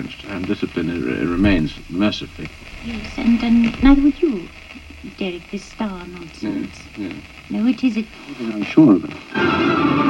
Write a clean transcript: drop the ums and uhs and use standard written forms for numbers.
against, and discipline remains mercifully. Yes, and neither would you, Derek, this star nonsense. Yeah. No, it isn't. I'm sure of it.